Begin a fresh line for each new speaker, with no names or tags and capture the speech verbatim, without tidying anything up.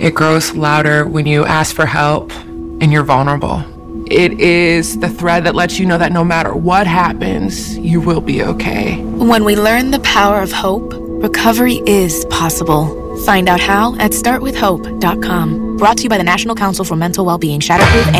It grows louder when you ask for help and you're vulnerable. It is the thread that lets you know that no matter what happens, you will be okay.
When we learn the power of hope, recovery is possible. Find out how at start with hope dot com. Brought to you by the National Council for Mental Wellbeing, Shatterproof,